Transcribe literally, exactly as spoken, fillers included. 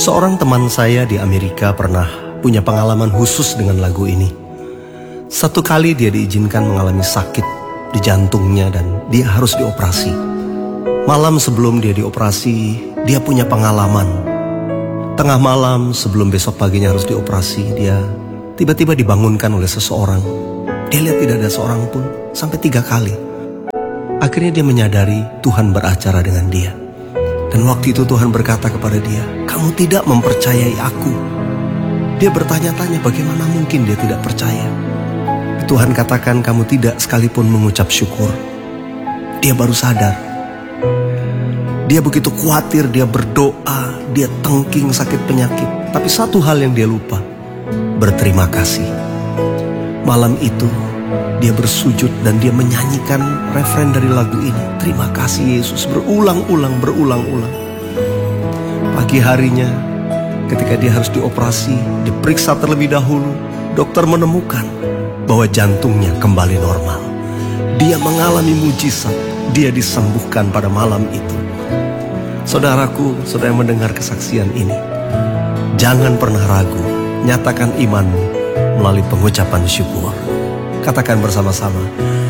Seorang teman saya di Amerika pernah punya pengalaman khusus dengan lagu ini. Satu kali dia diizinkan mengalami sakit di jantungnya dan dia harus dioperasi. Malam sebelum dia dioperasi, dia punya pengalaman. Tengah malam sebelum besok paginya harus dioperasi, dia tiba-tiba dibangunkan oleh seseorang. Dia lihat tidak ada seorang pun sampai tiga kali. Akhirnya dia menyadari Tuhan beracara dengan dia. Dan waktu itu Tuhan berkata kepada dia, "Kamu tidak mempercayai aku." Dia bertanya-tanya bagaimana mungkin dia tidak percaya. Tuhan katakan, "Kamu tidak sekalipun mengucap syukur." Dia baru sadar. Dia begitu khawatir, dia berdoa, dia tengking sakit penyakit. Tapi satu hal yang dia lupa, berterima kasih. Malam itu dia bersujud dan dia menyanyikan refren dari lagu ini. Terima kasih Yesus, berulang-ulang, berulang-ulang. Pagi harinya ketika dia harus dioperasi, diperiksa terlebih dahulu, dokter menemukan bahwa jantungnya kembali normal. Dia mengalami mujizat, dia disembuhkan pada malam itu. Saudaraku, saudara yang mendengar kesaksian ini, jangan pernah ragu, nyatakan imanmu melalui pengucapan syukur. Katakan bersama-sama,